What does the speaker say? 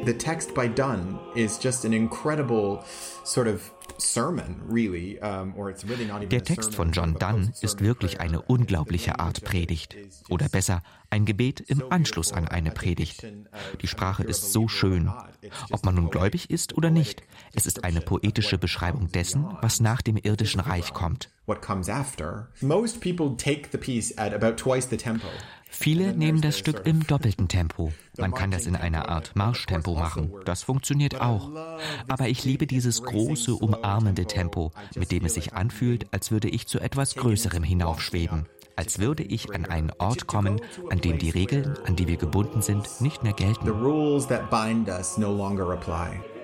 The text by Donne is just an incredible sort of sermon, really, or it's really not even Der Text von John Donne ist wirklich eine unglaubliche Art Predigt. Oder besser, ein Gebet im Anschluss an eine Predigt. Die Sprache ist so schön. Ob man nun gläubig ist oder nicht, es ist eine poetische Beschreibung dessen, was nach dem irdischen Reich kommt. Most people take the piece at about twice the tempo. Viele nehmen das Stück im doppelten Tempo. Man kann das in einer Art Marschtempo machen. Das funktioniert auch. Aber ich liebe dieses große, umarmende Tempo, mit dem es sich anfühlt, als würde ich zu etwas Größerem hinaufschweben. Als würde ich an einen Ort kommen, an dem die Regeln, an die wir gebunden sind, nicht mehr gelten. The rules that bind us no longer apply.